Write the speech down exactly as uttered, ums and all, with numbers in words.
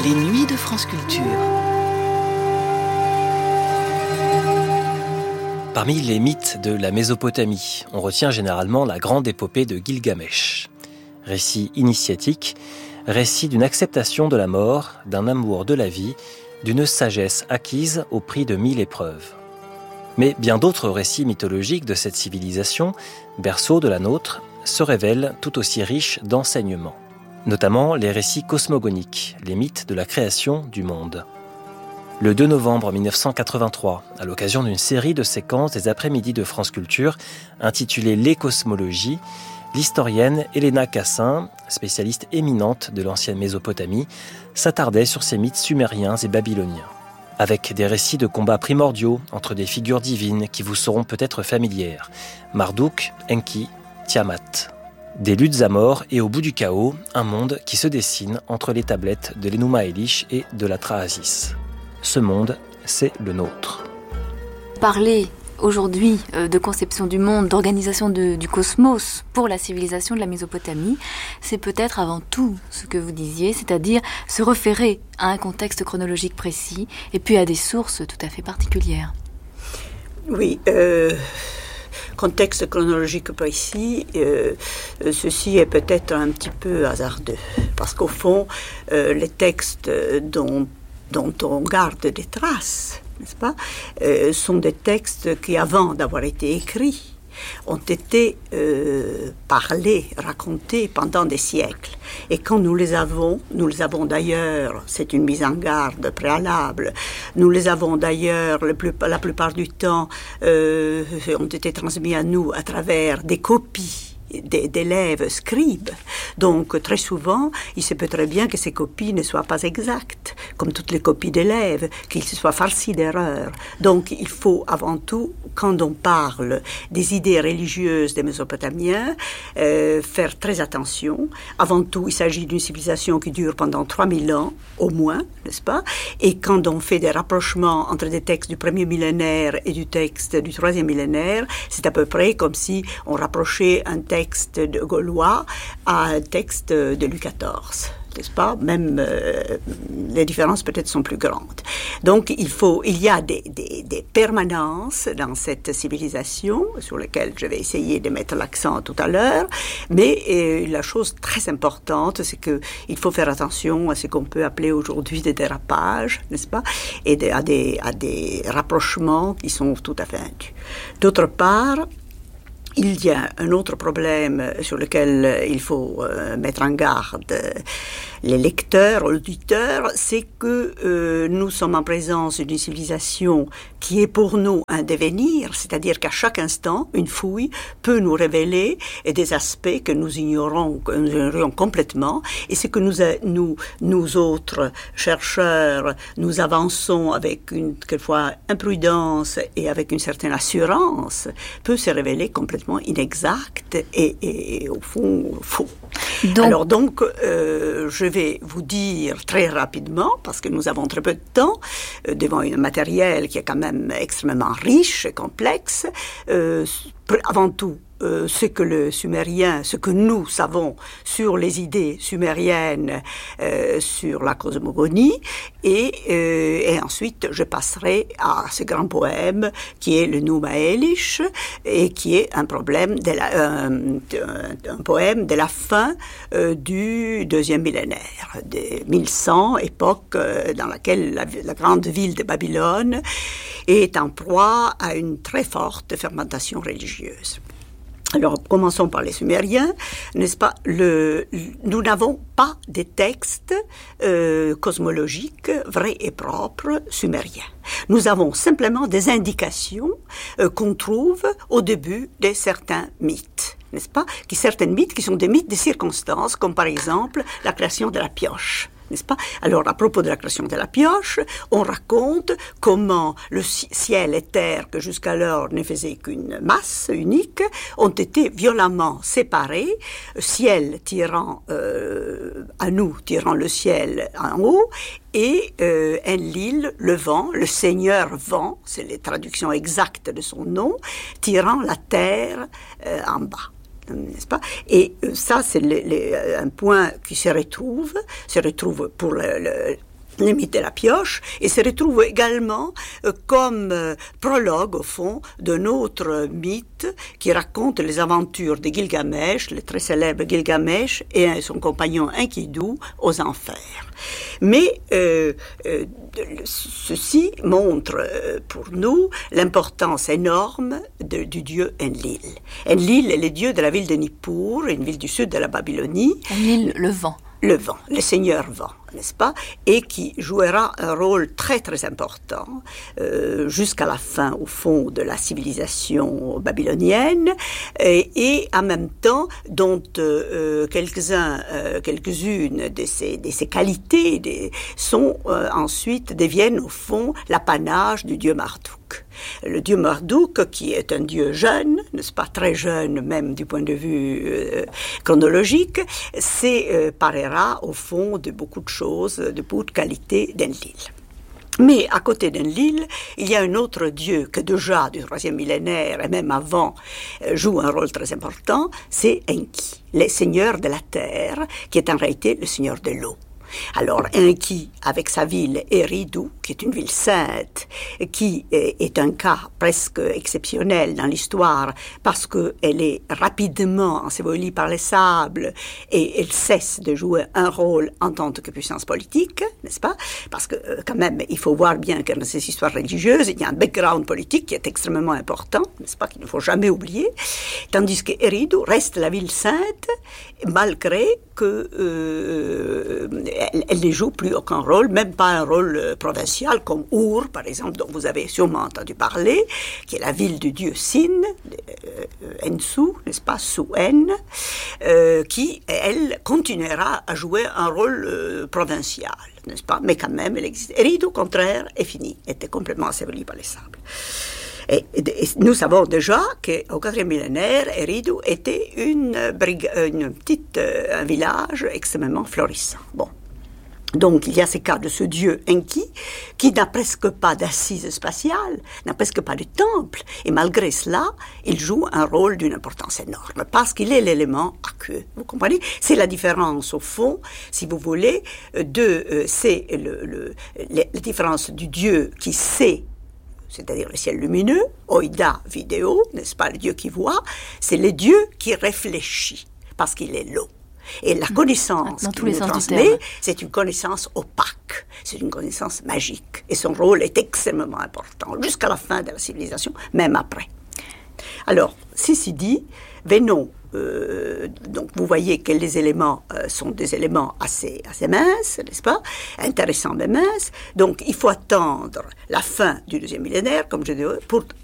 Les nuits de France Culture. Parmi les mythes de la Mésopotamie, on retient généralement la grande épopée de Gilgamesh. Récit initiatique, récit d'une acceptation de la mort, d'un amour de la vie, d'une sagesse acquise au prix de mille épreuves. Mais bien d'autres récits mythologiques de cette civilisation, berceau de la nôtre, se révèlent tout aussi riches d'enseignements. Notamment les récits cosmogoniques, les mythes de la création du monde. Le deux novembre mille neuf cent quatre-vingt-trois, à l'occasion d'une série de séquences des après-midi de France Culture intitulée « Les cosmologies », l'historienne Helena Cassin, spécialiste éminente de l'ancienne Mésopotamie, s'attardait sur ces mythes sumériens et babyloniens. Avec des récits de combats primordiaux entre des figures divines qui vous seront peut-être familières. Marduk, Enki, Tiamat. Des luttes à mort et au bout du chaos, un monde qui se dessine entre les tablettes de l'Enuma Elish et de la Trahasis. Ce monde, c'est le nôtre. Parler aujourd'hui euh, de conception du monde, d'organisation de, du cosmos pour la civilisation de la Mésopotamie, c'est peut-être avant tout ce que vous disiez, c'est-à-dire se référer à un contexte chronologique précis et puis à des sources tout à fait particulières. Oui, euh, contexte chronologique précis, euh, ceci est peut-être un petit peu hasardeux, parce qu'au fond, euh, les textes dont dont on garde des traces, n'est-ce pas, euh, sont des textes qui, avant d'avoir été écrits, ont été euh, parlés, racontés pendant des siècles. Et quand nous les avons, nous les avons d'ailleurs, c'est une mise en garde préalable, nous les avons d'ailleurs, le plus, la plupart du temps, euh, ont été transmis à nous à travers des copies d'élèves scribes. Donc, très souvent, il se peut très bien que ces copies ne soient pas exactes, comme toutes les copies d'élèves, qu'ils se soient farcis d'erreurs. Donc, il faut avant tout, quand on parle des idées religieuses des Mésopotamiens, euh, faire très attention. Avant tout, il s'agit d'une civilisation qui dure pendant trois mille ans, au moins, n'est-ce pas? Et quand on fait des rapprochements entre des textes du premier millénaire et du texte du troisième millénaire, c'est à peu près comme si on rapprochait un texte texte de gaulois à un texte de Louis quatorze, n'est-ce pas? Même euh, les différences peut-être sont plus grandes. Donc il faut, il y a des, des, des permanences dans cette civilisation sur lesquelles je vais essayer de mettre l'accent tout à l'heure. Mais euh, la chose très importante, c'est que il faut faire attention à ce qu'on peut appeler aujourd'hui des dérapages, n'est-ce pas? Et de, à des à des rapprochements qui sont tout à fait indus. D'autre part, il y a un autre problème sur lequel il faut euh, mettre en garde les lecteurs, auditeurs, c'est que euh, nous sommes en présence d'une civilisation qui est pour nous un devenir, c'est-à-dire qu'à chaque instant, une fouille peut nous révéler des aspects que nous ignorons, que nous ignorions complètement, et ce que nous, nous, nous autres chercheurs, nous avançons avec une, quelquefois, imprudence et avec une certaine assurance, peut se révéler complètement inexact et, et, et au fond, faux. Donc, Alors donc, euh, je vais vous dire très rapidement, parce que nous avons très peu de temps, euh, devant un matériel qui est quand même extrêmement riche et complexe, euh, avant tout, Euh, ce que le sumérien, ce que nous savons sur les idées sumériennes, euh, sur la cosmogonie, et, euh, et ensuite je passerai à ce grand poème qui est le Enuma Elish, et qui est un problème de la, euh, un, un poème de la fin euh, du deuxième millénaire, de mille cent, époque euh, dans laquelle la, la grande ville de Babylone est en proie à une très forte fermentation religieuse. Alors, commençons par les Sumériens, n'est-ce pas? Le, nous n'avons pas des textes euh, cosmologiques vrais et propres sumériens. Nous avons simplement des indications euh, qu'on trouve au début de certains mythes, n'est-ce pas? Qui, certains mythes qui sont des mythes de circonstances, comme par exemple la création de la pioche. N'est-ce pas? Alors, à propos de la création de la pioche, on raconte comment le ciel et terre, que jusqu'alors ne faisaient qu'une masse unique, ont été violemment séparés, ciel tirant euh, à nous, tirant le ciel en haut, et euh, Enlil, le vent, le seigneur vent, c'est les traductions exactes de son nom, tirant la terre euh, en bas. N'est-ce pas? Et ça, c'est le, le, un point qui se retrouve, se retrouve pour le, le, le mythe de la pioche, et se retrouve également euh, comme euh, prologue, au fond, d'un autre mythe qui raconte les aventures de Gilgamesh, le très célèbre Gilgamesh, et son compagnon Enkidu aux enfers. Mais euh, euh, ceci montre euh, pour nous l'importance énorme de, du dieu Enlil. Enlil est le dieu de la ville de Nippur, une ville du sud de la Babylonie. Enlil, le vent. Le vent, le seigneur vent, n'est-ce pas, et qui jouera un rôle très très important euh, jusqu'à la fin, au fond, de la civilisation babylonienne, et, et en même temps dont euh, quelques-uns, euh, quelques-unes de ces, de ces qualités des, sont euh, ensuite deviennent au fond l'apanage du dieu Marduk. Le dieu Marduk, qui est un dieu jeune, n'est-ce pas, très jeune même du point de vue euh, chronologique, séparera euh, au fond de beaucoup de choses, de beaucoup de qualités d'Enlil. Mais à côté d'Enlil, il y a un autre dieu que déjà du troisième millénaire et même avant euh, joue un rôle très important, c'est Enki, le seigneur de la terre, qui est en réalité le seigneur de l'eau. Alors, Enki, avec sa ville Eridu, qui est une ville sainte, qui est un cas presque exceptionnel dans l'histoire, parce qu'elle est rapidement ensevelie par les sables, et elle cesse de jouer un rôle en tant que puissance politique, n'est-ce pas? Parce que, quand même, il faut voir bien que dans ces histoires religieuses, il y a un background politique qui est extrêmement important, n'est-ce pas? Qu'il ne faut jamais oublier. Tandis que Eridu reste la ville sainte, malgré que euh, elle, elle ne joue plus aucun rôle, même pas un rôle euh, provincial comme Ur, par exemple, dont vous avez sûrement entendu parler, qui est la ville du dieu Sin, euh, Ensu, n'est-ce pas, Suen, euh, qui, elle, continuera à jouer un rôle euh, provincial, n'est-ce pas, mais quand même, elle existe. Eridu, au contraire, est fini, était complètement ensevelie par les sables. Et, et nous savons déjà qu'au quatrième millénaire, Eridu était une, briga- une petite, euh, un village extrêmement florissant. Bon. Donc, il y a ces cas de ce dieu Enki, qui n'a presque pas d'assise spatiale, n'a presque pas de temple, et malgré cela, il joue un rôle d'une importance énorme, parce qu'il est l'élément aqueux. Vous comprenez? C'est la différence, au fond, si vous voulez, de, euh, c'est le, le, la différence du dieu qui sait, c'est-à-dire le ciel lumineux, oida vidéo, n'est-ce pas, le Dieu qui voit, c'est le Dieu qui réfléchit, parce qu'il est l'eau. Et la connaissance dans qu'il tous les nous sens transmet, du terme. c'est une connaissance opaque, c'est une connaissance magique. Et son rôle est extrêmement important, jusqu'à la fin de la civilisation, même après. Alors, ceci dit, venons, euh, donc vous voyez que les éléments euh, sont des éléments assez, assez minces, n'est-ce pas? Intéressants mais minces. Donc, il faut attendre la fin du deuxième millénaire, comme je dis, pour